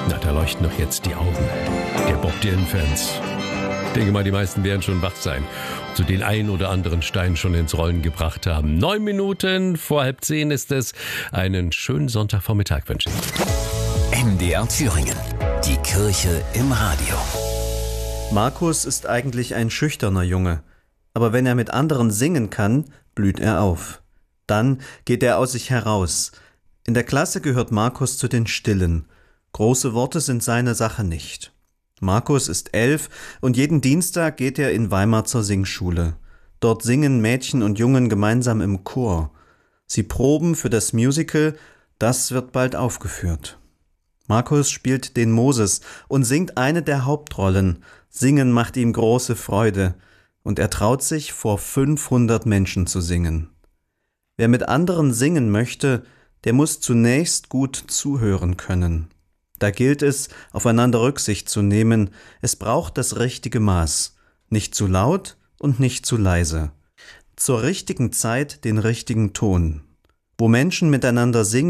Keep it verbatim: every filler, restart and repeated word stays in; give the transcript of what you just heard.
Na, da leuchten doch jetzt die Augen der Bob Dylan-Fans. Ich denke mal, die meisten werden schon wach sein, zu den einen oder anderen Stein schon ins Rollen gebracht haben. Neun Minuten vor halb zehn ist es. Einen schönen Sonntagvormittag wünsche ich. M D R Thüringen. Die Kirche im Radio. Markus ist eigentlich ein schüchterner Junge, aber wenn er mit anderen singen kann, blüht er auf. Dann geht er aus sich heraus. In der Klasse gehört Markus zu den Stillen. Große Worte sind seine Sache nicht. Markus ist elf und jeden Dienstag geht er in Weimar zur Singschule. Dort singen Mädchen und Jungen gemeinsam im Chor. Sie proben für das Musical, das wird bald aufgeführt. Markus spielt den Moses und singt eine der Hauptrollen. Singen macht ihm große Freude und er traut sich, vor fünfhundert Menschen zu singen. Wer mit anderen singen möchte, der muss zunächst gut zuhören können. Da gilt es, aufeinander Rücksicht zu nehmen. Es braucht das richtige Maß. Nicht zu laut und nicht zu leise. Zur richtigen Zeit den richtigen Ton. Wo Menschen miteinander singen,